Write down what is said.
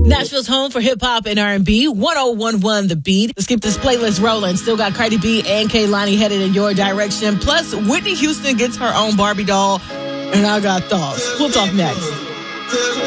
Nashville's home for hip-hop and R&B, 1011 The Beat. Let's keep this playlist rolling. Still got Cardi B and Kehlani headed in your direction. Plus, Whitney Houston gets her own Barbie doll. And I got thoughts. We'll talk next.